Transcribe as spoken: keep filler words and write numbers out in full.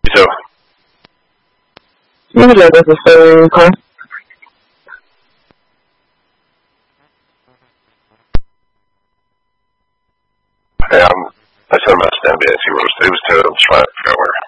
So. Maybe that was a story call. Yeah, I'm, I sent him out to N B S. He was, he was told, I'm just trying to figure out where.